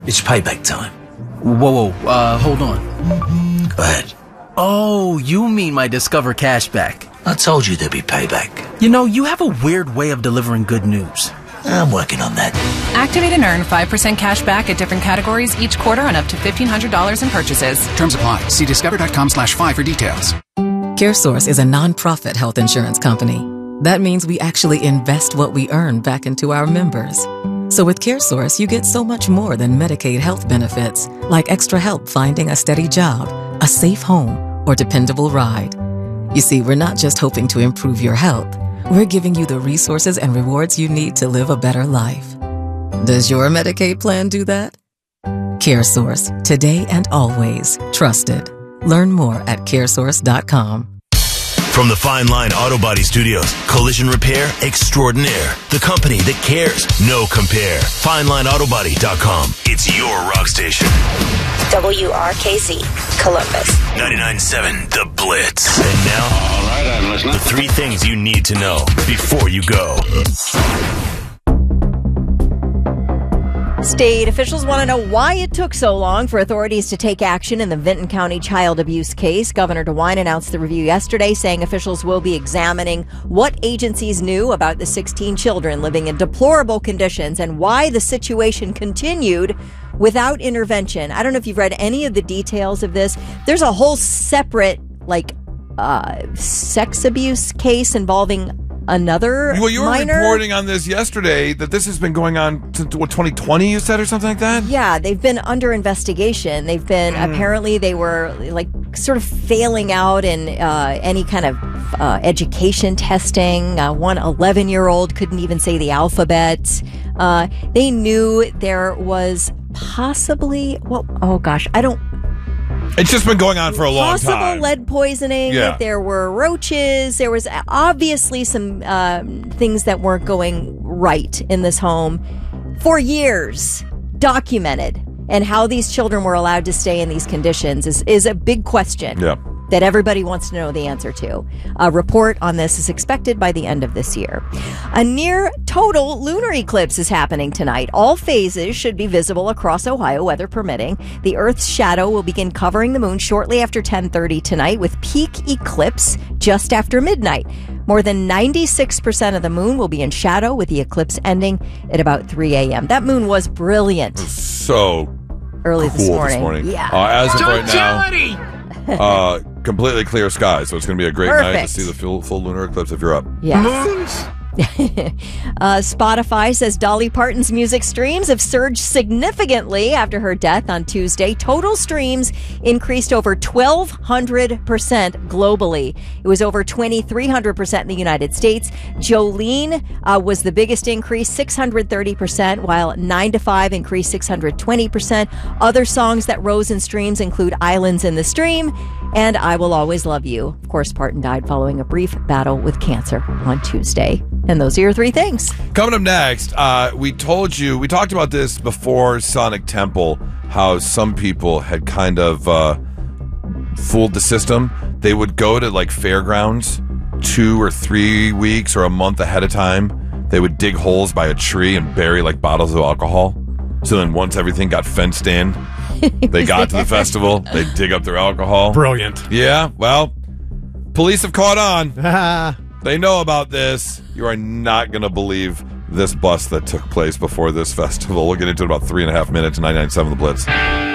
It's payback time. Whoa, hold on. Go ahead. Oh, you mean my Discover cashback. I told you there'd be payback. You know, you have a weird way of delivering good news. I'm working on that. Activate and earn 5% cash back at different categories each quarter on up to $1,500 in purchases. Terms apply. See discover.com/5 for details. CareSource is a nonprofit health insurance company. That means we actually invest what we earn back into our members. So with CareSource, you get so much more than Medicaid health benefits, like extra help finding a steady job, a safe home, or dependable ride. You see, we're not just hoping to improve your health. We're giving you the resources and rewards you need to live a better life. Does your Medicaid plan do that? CareSource, today and always trusted. Learn more at caresource.com. From the Fine Line Auto Body Studios, collision repair extraordinaire. The company that cares, no compare. FineLineAutoBody.com. It's your rock station. WRKZ, Columbus. 99.7 The Blitz. And now, all right, I'm listening. The 3 things you need to know before you go. State officials want to know why it took so long for authorities to take action in the Vinton County child abuse case. Governor DeWine announced the review yesterday, saying officials will be examining what agencies knew about the 16 children living in deplorable conditions and why the situation continued without intervention. I don't know if you've read any of the details of this. There's a whole separate, sex abuse case involving another Well, you were minor. reporting on this yesterday that this has been going on since, 2020, you said, or something like that? Yeah, they've been under investigation. They've been, apparently they were sort of failing out in any kind of education testing. One 11-year-old couldn't even say the alphabet. They knew there was possibly, It's just been going on for a long time. Possible lead poisoning. Yeah. There were roaches. There was obviously some things that weren't going right in this home for years, documented. And how these children were allowed to stay in these conditions is a big question. Yeah. That everybody wants to know the answer to. A report on this is expected by the end of this year. A near total lunar eclipse is happening tonight. All phases should be visible across Ohio, weather permitting. The Earth's shadow will begin covering the moon shortly after 10:30 tonight, with peak eclipse just after midnight. More than 96% of the moon will be in shadow, with the eclipse ending at about 3 a.m. That moon was brilliant. So early cool this morning. Yeah. As of right now, completely clear sky, so it's going to be a great night to see the full lunar eclipse if you're up. Yes. Spotify says Dolly Parton's music streams have surged significantly after her death on Tuesday. Total streams increased over 1,200% globally. It was over 2,300% in the United States. Jolene was the biggest increase, 630%, while 9 to 5 increased 620%. Other songs that rose in streams include Islands in the Stream and I Will Always Love You. Of course, Parton died following a brief battle with cancer on Tuesday. And those are your 3 things. Coming up next, we talked about this before Sonic Temple, how some people had kind of fooled the system. They would go to fairgrounds 2 or 3 weeks or a month ahead of time. They would dig holes by a tree and bury bottles of alcohol. So then once everything got fenced in, they got to the festival, they dig up their alcohol. Brilliant. Yeah, well, police have caught on. They know about this. You are not going to believe this bust that took place before this festival. We'll get into it in about 3.5 minutes. 99.7 The Blitz.